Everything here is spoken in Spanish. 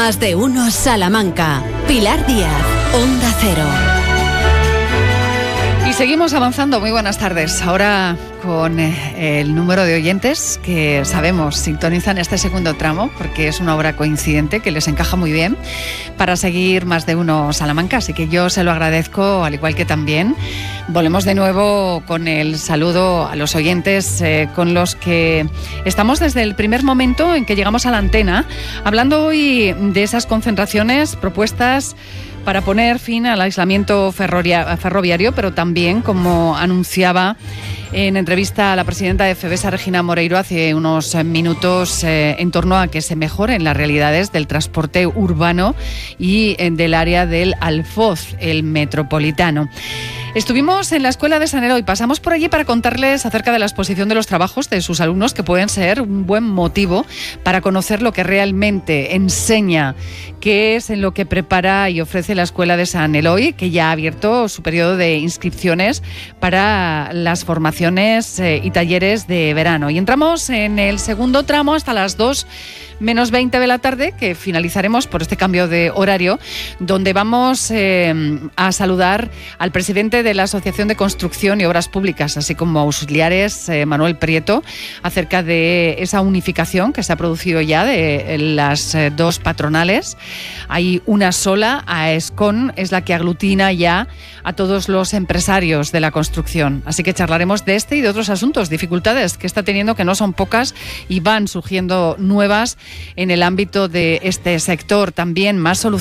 Más de uno Salamanca. Pilar Díaz, Onda Cero. Y seguimos avanzando. Muy buenas tardes. Ahora con el número de oyentes que sabemos sintonizan este segundo tramo, porque es una hora coincidente que les encaja muy bien para seguir Más de uno Salamanca. Así que yo se lo agradezco, al igual que también volvemos de nuevo con el saludo a los oyentes con los que estamos desde el primer momento en que llegamos a la antena, hablando hoy de esas concentraciones propuestas para poner fin al aislamiento ferroviario, pero también, como anunciaba en entrevista a la presidenta de FEBESA, Regina Moreiro, hace unos minutos, en torno a que se mejoren las realidades del transporte urbano y del área del Alfoz, el metropolitano. Estuvimos en la Escuela de San Eloy, pasamos por allí para contarles acerca de la exposición de los trabajos de sus alumnos, que pueden ser un buen motivo para conocer lo que realmente enseña, qué es en lo que prepara y ofrece la Escuela de San Eloy, que ya ha abierto su periodo de inscripciones para las formaciones y talleres de verano. Y entramos en el segundo tramo hasta las 2:20 de la tarde, que finalizaremos por este cambio de horario, donde vamos a saludar al presidente de la Asociación de Construcción y Obras Públicas, así como auxiliares, Manuel Prieto, acerca de esa unificación que se ha producido ya de las dos patronales. Hay una sola, AESCON, es la que aglutina ya a todos los empresarios de la construcción. Así que charlaremos de este y de otros asuntos, dificultades que está teniendo, que no son pocas, y van surgiendo nuevas en el ámbito de este sector. También más soluciones